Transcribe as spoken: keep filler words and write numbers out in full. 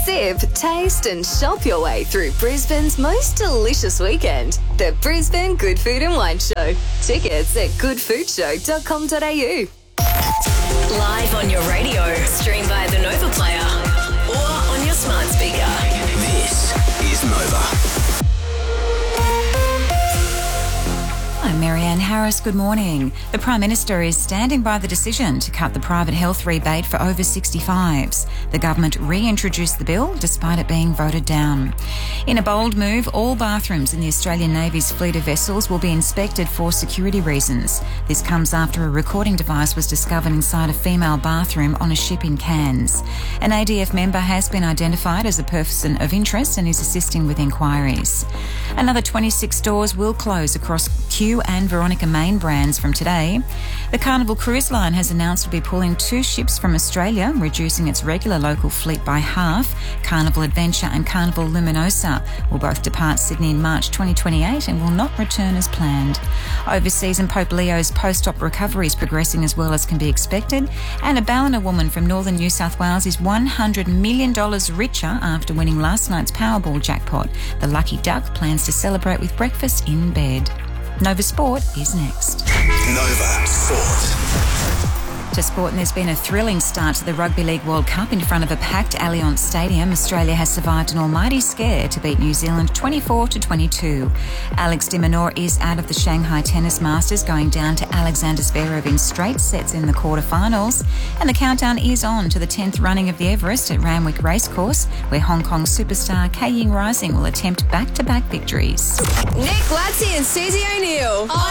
Sip, taste and shop your way through Brisbane's most delicious weekend. The Brisbane Good Food and Wine Show. Tickets at good food show dot com dot a u. Live on your radio, stream via the Nova Player or on your smart speaker. This is Nova. I'm Marianne Harris. Good morning. The Prime Minister is standing by the decision to cut the private health rebate for over sixty-fives. The government reintroduced the bill despite it being voted down. In a bold move, all bathrooms in the Australian Navy's fleet of vessels will be inspected for security reasons. This comes after a recording device was discovered inside a female bathroom on a ship in Cairns. An A D F member has been identified as a person of interest and is assisting with inquiries. Another twenty-six stores will close across Q and Veronica Main brands from today. The Carnival Cruise Line has announced to be pulling two ships from Australia, reducing its regular local fleet by half. Carnival Adventure and Carnival Luminosa will both depart Sydney in March twenty twenty-eight and will not return as planned. Overseas, and Pope Leo's post-op recovery is progressing as well as can be expected, and a Ballina woman from northern New South Wales is one hundred million dollars richer after winning last night's Powerball jackpot. The lucky duck plans to celebrate with breakfast in bed. Nova Sport is next. Nova Sport. To sport, and there's been a thrilling start to the Rugby League World Cup in front of a packed Allianz Stadium. Australia has survived an almighty scare to beat New Zealand twenty-four to twenty-two. Alex de Minaur is out of the Shanghai Tennis Masters, going down to Alexander Zverev in straight sets in the quarterfinals. And the countdown is on to the tenth running of the Everest at Randwick Racecourse, where Hong Kong superstar Kei Ying Rising will attempt back-to-back victories. Nick Latzy and Susie O'Neill.